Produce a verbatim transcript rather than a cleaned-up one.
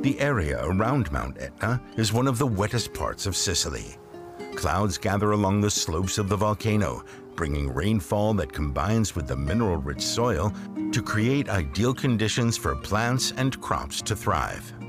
The area around Mount Etna is one of the wettest parts of Sicily. Clouds gather along the slopes of the volcano, bringing rainfall that combines with the mineral-rich soil to create ideal conditions for plants and crops to thrive.